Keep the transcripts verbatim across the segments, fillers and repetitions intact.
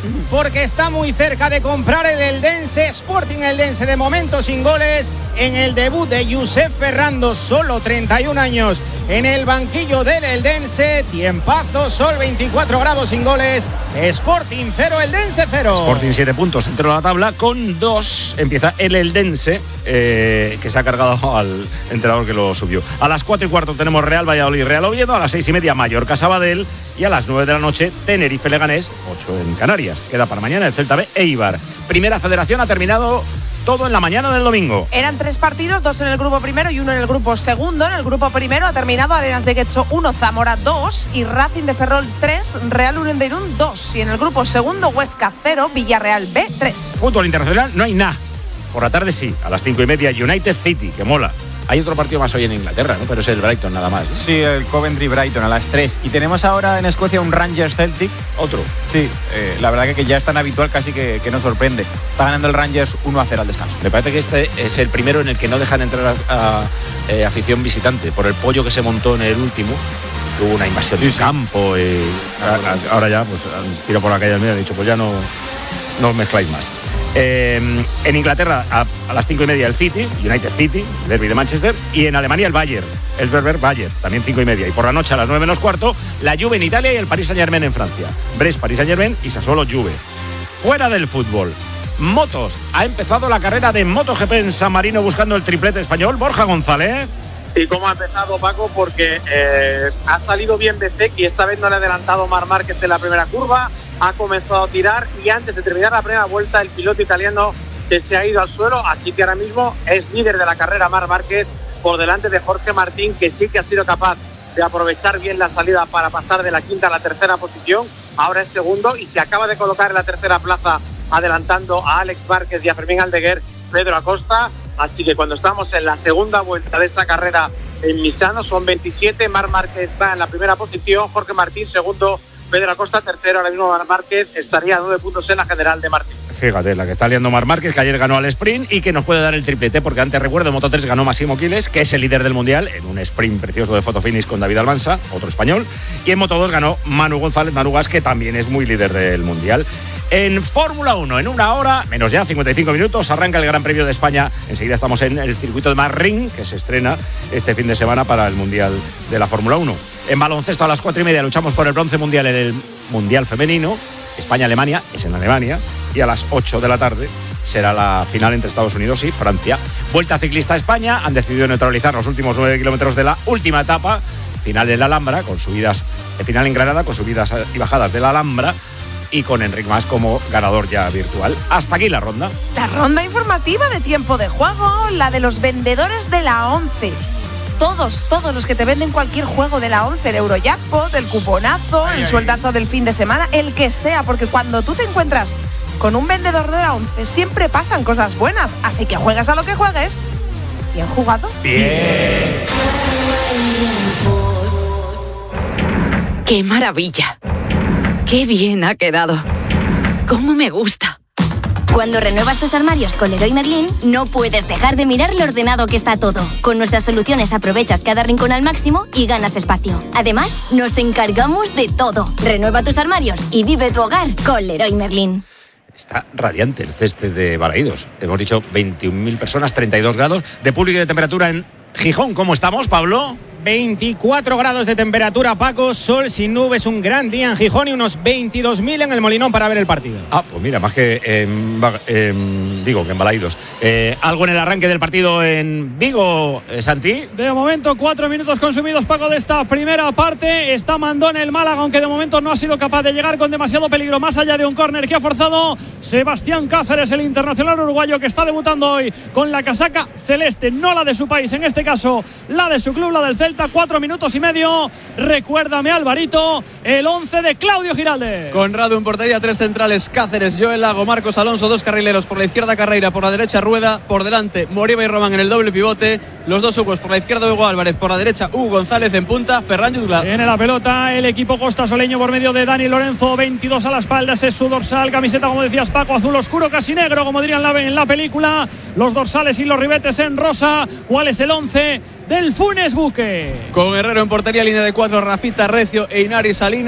porque está muy cerca de comprar el Eldense. Sporting Eldense de momento sin goles en el debut de Josep Ferrando, solo treinta y un años en el banquillo del Eldense. Tiempazo, sol, veinticuatro grados sin goles. Sporting cero, Eldense cero. Sporting siete puntos dentro de la tabla, con dos empieza el Eldense, eh, que se ha cargado al entrenador que lo subió. A las cuatro y cuarto tenemos Real Valladolid, Real Oviedo. A las seis y media Mallorca Sabadell. Y a las nueve de la noche Tenerife Leganés, ocho en Canarias. Queda para mañana el Celta B Eibar. Primera Federación ha terminado todo en la mañana del domingo. Eran tres partidos, dos en el grupo primero y uno en el grupo segundo. En el grupo primero ha terminado Arenas de Guecho uno, Zamora dos y Racing de Ferrol tres, Real Unión de Irún dos. Y en el grupo segundo Huesca cero, Villarreal B tres. Fútbol internacional no hay nada. Por la tarde sí, a las cinco y media United City, que mola. Hay otro partido más hoy en Inglaterra, ¿no? Pero es el Brighton nada más, ¿no? Sí, el Coventry Brighton a las tres. Y tenemos ahora en Escocia un Rangers Celtic. Otro. Sí, eh, la verdad que, que ya es tan habitual casi que, que nos sorprende. Está ganando el Rangers uno a cero al descanso. Me parece que este es el primero en el que no dejan entrar a, a eh, afición visitante, por el pollo que se montó en el último. Hubo una invasión sí, del sí. campo. Y a, a, ahora ya, pues tiro por aquella media, he dicho, pues ya no, no os mezcláis más. Eh, en Inglaterra a, a las cinco y media el City, United City, el derby de Manchester, y en Alemania el Bayern, el Werder Bayern, también cinco y media. Y por la noche a las nueve menos cuarto, la Juve en Italia y el Paris Saint-Germain en Francia. Brest, Paris Saint-Germain y Sassuolo Juve. Fuera del fútbol, motos. Ha empezado la carrera de MotoGP en San Marino buscando el triplete español. Borja González. ¿Y cómo ha empezado, Paco? Porque eh, ha salido bien Becek y esta vez no le ha adelantado Marc Márquez en la primera curva. Ha comenzado a tirar y antes de terminar la primera vuelta el piloto italiano que se ha ido al suelo, así que ahora mismo es líder de la carrera Marc Márquez por delante de Jorge Martín, que sí que ha sido capaz de aprovechar bien la salida para pasar de la quinta a la tercera posición. Ahora es segundo y se acaba de colocar en la tercera plaza adelantando a Alex Márquez y a Fermín Aldeguer Pedro Acosta, así que cuando estamos en la segunda vuelta de esta carrera en Misano son veintisiete, Marc Márquez está en la primera posición, Jorge Martín segundo, Pedro Acosta tercero, ahora mismo Marc Márquez estaría a nueve puntos en la general de Martín. Fíjate, la que está liando Marc Márquez, que ayer ganó al sprint y que nos puede dar el triplete, porque antes recuerdo en Moto tres ganó Massimo Quiles, que es el líder del mundial, en un sprint precioso de fotofinish con David Almansa, otro español, y en Moto dos ganó Manu González, Manu Gas, que también es muy líder del mundial. En Fórmula uno, en una hora, menos ya, cincuenta y cinco minutos, arranca el Gran Premio de España. Enseguida estamos en el circuito de Marrín, que se estrena este fin de semana para el Mundial de la Fórmula uno. En baloncesto a las cuatro y media luchamos por el bronce mundial en el Mundial Femenino. España-Alemania, es en Alemania. Y a las ocho de la tarde será la final entre Estados Unidos y Francia. Vuelta ciclista a España, han decidido neutralizar los últimos nueve kilómetros de la última etapa. Final en la Alhambra, con subidas, el final en Granada, con subidas y bajadas de la Alhambra. Y con Enric Mas como ganador ya virtual. Hasta aquí la ronda. La ronda informativa de tiempo de juego, la de los vendedores de la once. Todos, todos los que te venden cualquier juego de la once, el Eurojackpot, el cuponazo, el sueldazo del fin de semana, el que sea, porque cuando tú te encuentras con un vendedor de la once siempre pasan cosas buenas, así que juegas a lo que juegues. ¿Bien jugado? Bien. ¡Qué maravilla! ¡Qué bien ha quedado! ¡Cómo me gusta! Cuando renuevas tus armarios con Leroy Merlin, no puedes dejar de mirar lo ordenado que está todo. Con nuestras soluciones aprovechas cada rincón al máximo y ganas espacio. Además, nos encargamos de todo. Renueva tus armarios y vive tu hogar con Leroy Merlin. Está radiante el césped de Balaídos. Hemos dicho veintiún mil personas, treinta y dos grados. De público y de temperatura en Gijón, ¿cómo estamos, Pablo? veinticuatro grados de temperatura, Paco, sol sin nubes, un gran día en Gijón y unos veintidós mil en el Molinón para ver el partido. Ah, pues mira, más que en, eh, digo, que en Balaídos. Eh, ¿Algo en el arranque del partido en Vigo, eh, Santi? De momento, cuatro minutos consumidos, Paco, de esta primera parte. Está Mandón el Málaga, aunque de momento no ha sido capaz de llegar con demasiado peligro, más allá de un córner que ha forzado Sebastián Cáceres, el internacional uruguayo que está debutando hoy con la casaca celeste, no la de su país, en este caso la de su club, la del Celta. Cuatro minutos y medio. Recuérdame, Alvarito, el once de Claudio Giraldes. Conrado en portería, tres centrales, Cáceres, Joel Lago, Marcos Alonso, dos carrileros, por la izquierda Carreira, por la derecha Rueda, por delante Moriba y Román en el doble pivote, los dos Hugos, por la izquierda Hugo Álvarez, por la derecha Hugo González, en punta Ferran Jutgla. Tiene la pelota el equipo costasoleño por medio de Dani Lorenzo, veintidós a la espalda, ese es su dorsal, camiseta, como decías, Paco, azul oscuro, casi negro, como dirían en la película, los dorsales y los ribetes en rosa. ¿Cuál es el once del Funes Buque? Con Herrero en portería, línea de cuatro, Rafita, Recio e Inari Salinas.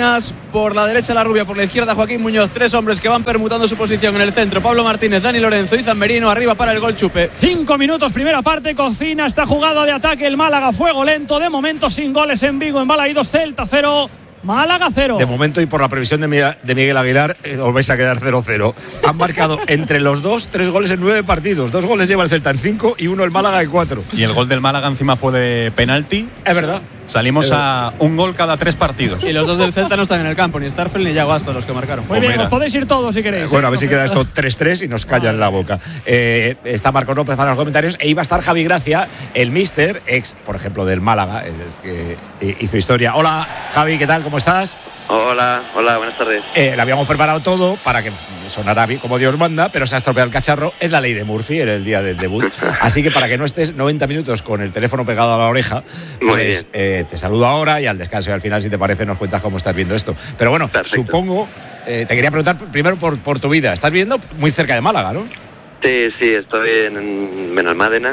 por la derecha la Rubia, por la izquierda Joaquín Muñoz. Tres hombres que van permutando su posición en el centro. Pablo Martínez, Dani Lorenzo, Izan Merino, arriba para el gol Chupe. Cinco minutos, primera parte, cocina esta jugada de ataque el Málaga, fuego lento, de momento sin goles en Vigo, en Balaídos, Celta cero, Málaga cero. De momento, y por la previsión de, Miguel, de Miguel Aguilar, eh, os vais a quedar cero cero. Han marcado entre los dos tres goles en nueve partidos. Dos goles lleva el Celta en cinco y uno el Málaga en cuatro. Y el gol del Málaga encima fue de penalti. Es verdad. Salimos es a un gol cada tres partidos. Y los dos del Celta no están en el campo, ni Starfel ni Yago Aspas los que marcaron. Muy bien, os podéis ir todos si queréis. Eh, bueno, ¿eh? a ver si queda esto tres tres y nos callan la boca. Eh, está Marco López para los comentarios e iba a estar Javi Gracia, el míster, ex, por ejemplo, del Málaga, el que eh, hizo historia. Hola, Javi, ¿qué tal? ¿Cómo estás? Hola, hola, buenas tardes. Eh, le habíamos preparado todo para que sonara bien como Dios manda, pero se ha estropeado el cacharro. Es la ley de Murphy en el día del debut. Así que para que no estés noventa minutos con el teléfono pegado a la oreja, pues eh, te saludo ahora y al descanso y al final, si te parece, nos cuentas cómo estás viendo esto. Pero bueno, perfecto. Supongo, eh, te quería preguntar primero por, por tu vida. Estás viviendo muy cerca de Málaga, ¿no? Sí, sí, estoy en Benalmádena.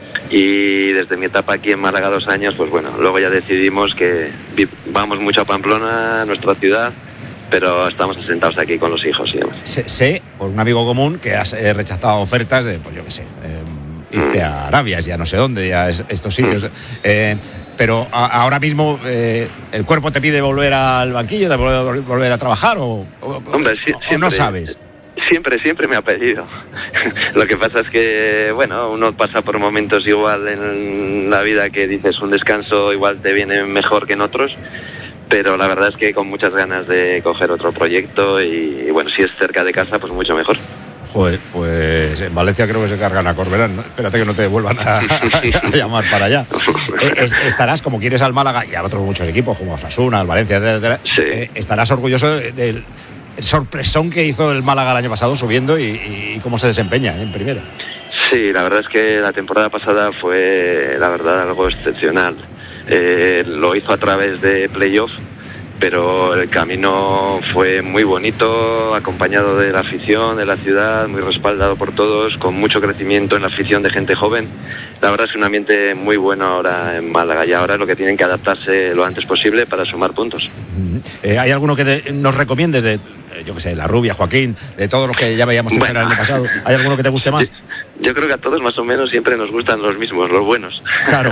Y desde mi etapa aquí en Málaga dos años, pues bueno, luego ya decidimos que vamos mucho a Pamplona, nuestra ciudad, pero estamos asentados aquí con los hijos y demás. Sé, sé por un amigo común que has eh, rechazado ofertas de, pues yo qué sé, eh, irte mm. a Arabia, ya no sé dónde, ya es, estos sitios. Mm. Eh, pero a, ahora mismo eh, el cuerpo te pide volver al banquillo, de volver, volver a trabajar o, o, Hombre, sí, o siempre, no sabes. Siempre, siempre me ha pedido. Lo que pasa es que, bueno, uno pasa por momentos igual en la vida que dices un descanso igual te viene mejor que en otros, pero la verdad es que con muchas ganas de coger otro proyecto y, y bueno, si es cerca de casa, pues mucho mejor. Joder, pues en Valencia creo que se cargan a Corberán, ¿no? Espérate que no te vuelvan a, a llamar para allá. Eh, estarás, como quieres al Málaga y a otros muchos equipos, como Osasuna, al Valencia, etcétera, sí. eh, estarás orgulloso del... De, sorpresón que hizo el Málaga el año pasado subiendo y, y cómo se desempeña en primera. Sí, la verdad es que la temporada pasada fue, la verdad, algo excepcional. Eh, lo hizo a través de playoff, pero el camino fue muy bonito, acompañado de la afición, de la ciudad, muy respaldado por todos, con mucho crecimiento en la afición de gente joven. La verdad es que un ambiente muy bueno ahora en Málaga y ahora es lo que tienen que adaptarse lo antes posible para sumar puntos. Eh, ¿Hay alguno que te, nos recomiendes de, yo qué sé, La Rubia, Joaquín, de todos los que ya veíamos bueno. el año pasado? ¿Hay alguno que te guste más? Yo creo que a todos más o menos siempre nos gustan los mismos, los buenos. Claro.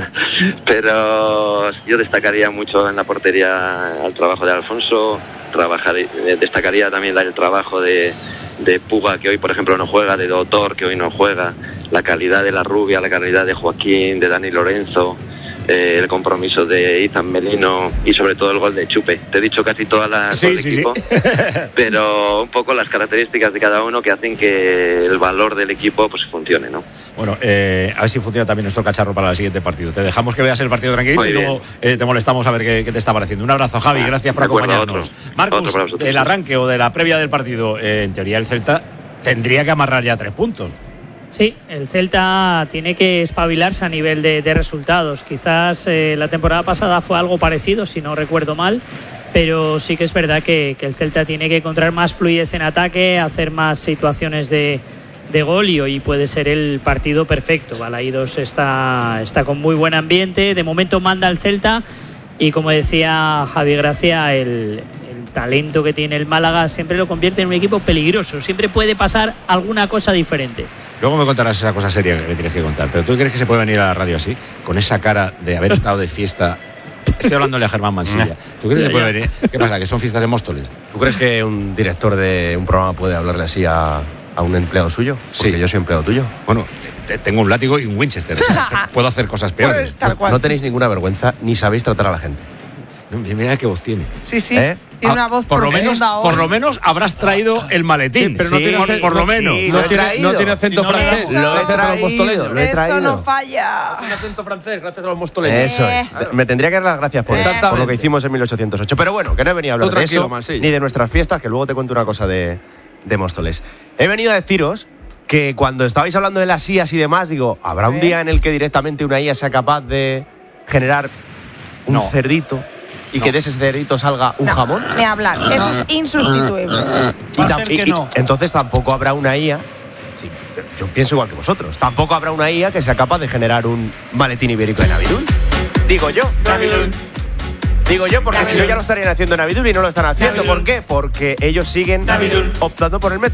Pero yo destacaría mucho en la portería al trabajo de Alfonso, trabajaría, destacaría también el trabajo de, de Puga, que hoy por ejemplo no juega, de Dotor, que hoy no juega, la calidad de La Rubia, la calidad de Joaquín, de Dani Lorenzo, eh, el compromiso de Izan Melino y sobre todo el gol de Chupe. Te he dicho casi toda la sí, todo el sí, equipo, sí. pero un poco las características de cada uno que hacen que el valor del equipo pues funcione, ¿no? Bueno, eh, a ver si funciona también nuestro cacharro para el siguiente partido. Te dejamos que veas el partido tranquilito y luego eh, te molestamos a ver qué, qué te está pareciendo. Un abrazo, Javi, gracias por acuerdo, acompañarnos. otro, Marcus, otro del arranque o de la previa del partido, eh, en teoría el Celta tendría que amarrar ya tres puntos. Sí, el Celta tiene que espabilarse a nivel de, de resultados. Quizás eh, la temporada pasada fue algo parecido, si no recuerdo mal, pero sí que es verdad que, que el Celta tiene que encontrar más fluidez en ataque, hacer más situaciones de, de gol y hoy puede ser el partido perfecto. Balaídos está, está con muy buen ambiente, de momento manda el Celta y como decía Javi Gracia, el, el talento que tiene el Málaga siempre lo convierte en un equipo peligroso, siempre puede pasar alguna cosa diferente. Luego me contarás esa cosa seria que tienes que contar. Pero ¿tú crees que se puede venir a la radio así? Con esa cara de haber estado de fiesta. Estoy hablándole a Germán Mansilla. ¿Tú crees que se puede venir? ¿Qué pasa? ¿Que son fiestas de Móstoles? ¿Tú crees que un director de un programa puede hablarle así a, a un empleado suyo? Porque sí. Yo soy empleado tuyo. Bueno, tengo un látigo y un Winchester. Puedo hacer cosas peores. Pues, tal cual. No tenéis ninguna vergüenza ni sabéis tratar a la gente. No, mira qué voz tiene. Sí, sí. ¿Eh? Tiene una voz por lo menos hoy. Por lo menos habrás traído el maletín. Sí, pero no sí, tiene por, por lo menos. Sí, no, tiene, no tiene acento si no francés. Eso, lo gracias a los mostoleros. Lo he eso no falla. Un acento francés, gracias a los mostoleros. Eso es. Claro. Me tendría que dar las gracias por, eh. por lo que hicimos en mil ochocientos ocho. Pero bueno, que no he venido a hablar de eso, man, sí. ni de nuestras fiestas, que luego te cuento una cosa de, de Móstoles. He venido a deciros que cuando estabais hablando de las I As y demás, digo, ¿habrá un día en el que directamente una I A sea capaz de generar un no. cerdito? Y no. que de ese cerdito salga un no, jamón. Ni hablar, no. Eso es insustituible. Y, tam- y, no. y entonces tampoco habrá una I A, sí, yo pienso igual que vosotros, tampoco habrá una I A que sea capaz de generar un maletín ibérico de Navidul. Digo yo. Navidul. Digo yo, porque si no ya lo estarían haciendo en Navidul y no lo están haciendo. Navidul. ¿Por qué? Porque ellos siguen Navidul. optando por el método